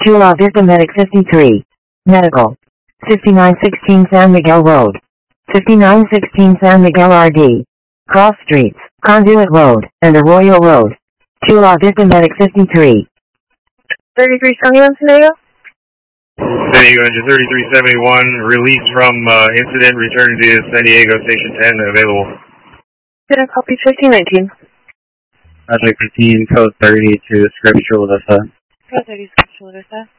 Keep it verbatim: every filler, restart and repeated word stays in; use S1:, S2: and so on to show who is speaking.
S1: Chula Vista Medic fifty-three. Medical. fifty-nine sixteen San Miguel Road. fifty-nine sixteen San Miguel R D. Cross Streets, Conduit Road, and Arroyo Road. Chula Vista Medic fifty-three.
S2: thirty-three seventy-one, San Diego?
S3: San Diego Engine thirty-three seventy-one, release from uh, incident, return to San Diego Station ten, available.
S2: Did I copy fifteen nineteen?
S4: Project fifteen, code thirty to Script Chula Vista.
S2: Code thirty, Script Chula Vista.